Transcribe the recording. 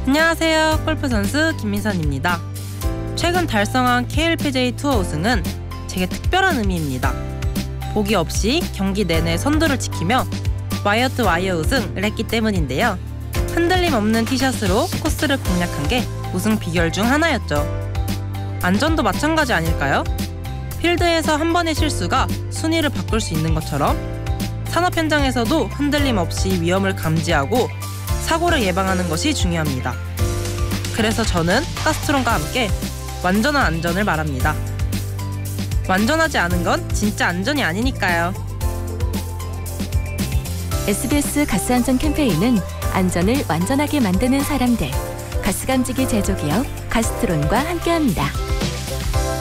안녕하세요. 골프 선수 김민선입니다. 최근 달성한 KLPGA 투어 우승은 제게 특별한 의미입니다. 보기 없이 경기 내내 선두를 지키며 와이어 투 와이어 우승을 했기 때문인데요. 흔들림 없는 티샷으로 코스를 공략한 게 우승 비결 중 하나였죠. 안전도 마찬가지 아닐까요? 필드에서 한 번의 실수가 순위를 바꿀 수 있는 것처럼 산업 현장에서도 흔들림 없이 위험을 감지하고 사고를 예방하는 것이 중요합니다. 그래서 저는 가스트론과 함께 완전한 안전을 말합니다. 완전하지 않은 건 진짜 안전이 아니니까요. SBS 가스안전 캠페인은 안전을 완전하게 만드는 사람들, 가스감지기 제조기업 가스트론과 함께합니다.